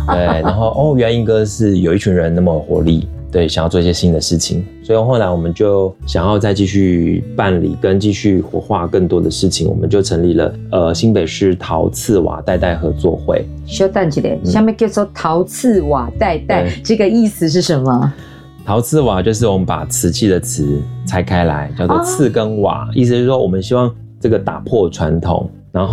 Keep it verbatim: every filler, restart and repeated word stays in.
对，然后哦，原来英歌是有一群人那么有活力，对，想要做一些新的事情，所以后来我们就想要再继续办理跟继续活化更多的事情，我们就成立了呃新北市陶瓷瓦代代合作会。 稍等一下，下面叫做陶瓷瓦代代，这个意思是什么？ 陶瓷瓦就是我们把瓷器的瓷拆开来，叫做瓷跟瓦，哦、意思是说我们希望这个打破传统，